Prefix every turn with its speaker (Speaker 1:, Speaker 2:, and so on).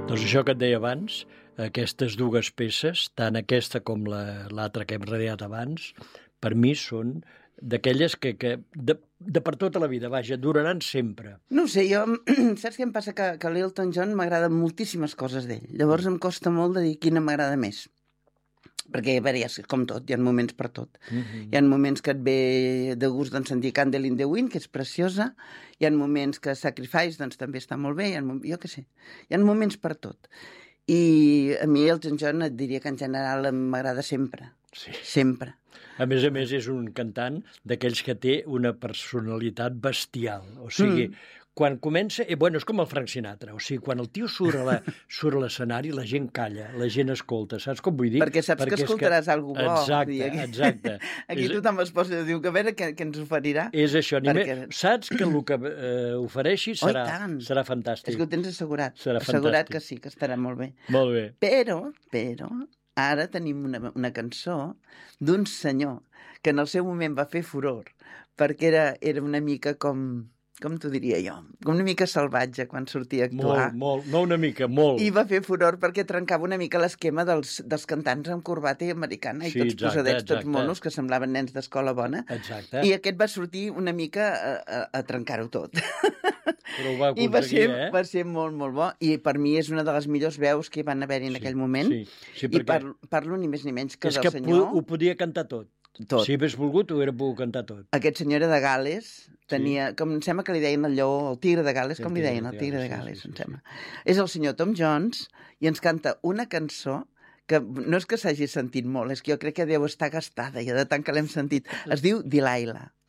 Speaker 1: Doncs això que et deia abans, aquestes dues peces, tant aquesta com l'altra que hem radiat abans, per mi són d'aquelles que de per tota la vida, vaja, duraran sempre.
Speaker 2: No ho sé, jo... Saps què em passa? Que l'Elton John m'agrada moltíssimes coses d'ell. Llavors em costa molt de dir quina m'agrada més. Perquè, a veure, és com tot, hi ha moments per tot. Hi ha moments que et ve de gust sentir Candle in the Wind, que és preciosa, hi ha moments que Sacrifice doncs, també està molt bé, jo què sé, hi ha moments per tot. I a mi Elton John et diria que en general m'agrada sempre, sempre.
Speaker 1: A més, és un cantant d'aquells que té una personalitat bestial, o sigui... Quan comença... Bueno, és com el Frank Sinatra. O sigui, quan el tio surt a l'escenari, la gent calla, la gent escolta. Saps com vull dir?
Speaker 2: Perquè saps que escoltaràs alguna cosa bo.
Speaker 1: Exacte.
Speaker 2: Aquí tothom es posa i diu que a veure què ens oferirà.
Speaker 1: És això. Saps que el que ofereixi serà fantàstic.
Speaker 2: És que ho tens assegurat.
Speaker 1: Serà
Speaker 2: assegurat que sí, que estarà molt bé.
Speaker 1: Molt bé.
Speaker 2: Però, ara tenim una cançó d'un senyor que en el seu moment va fer furor, perquè era una mica com t'ho diria jo, com una mica salvatge quan sortia a actuar.
Speaker 1: Molt, no una mica, molt.
Speaker 2: I va fer furor perquè trencava una mica l'esquema dels cantants amb corbata i americana, i tots posadets, tots monos, que semblaven nens d'escola bona.
Speaker 1: Exacte.
Speaker 2: I aquest va sortir una mica a trencar-ho tot.
Speaker 1: Però ho va aconseguir,
Speaker 2: va ser molt, molt bo. I per mi és una de les millors veus que hi van haver-hi en aquell moment.
Speaker 1: Sí,
Speaker 2: I parlo ni més ni menys que del senyor...
Speaker 1: És que ho podia cantar tot. Si hagués volgut, ho hauria pogut cantar tot.
Speaker 2: Aquest senyor era de Gal·les, tenia, com em sembla que li deien el lleó, el tigre de Gal·les, com li deien, el tigre de Gal·les, em sembla. És el senyor Tom Jones i ens canta una cançó que no és que s'hagi sentit molt, és que jo crec que deu estar gastada ja de tant que l'hem sentit. Es diu Delilah.